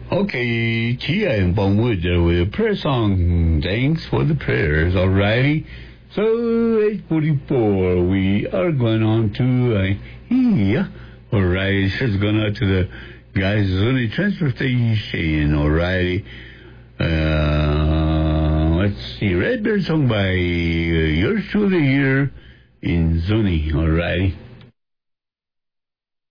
Okay, Tia and Bongwood there with a prayer song. Thanks for the prayers, alrighty. So, 8:44, we are going on to, alright, it's going out to the guys on the transfer station, alrighty. Let's see, Redbird song by yours truly here in Zuni, alrighty.